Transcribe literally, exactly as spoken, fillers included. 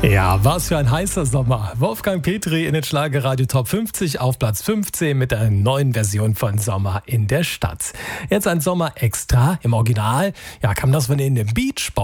Ja, was für ein heißer Sommer. Wolfgang Petri in den Schlagerradio Top fünfzig auf Platz fünfzehn mit einer neuen Version von Sommer in der Stadt. Jetzt ein Sommer extra im Original. Ja, kam das von in den Beach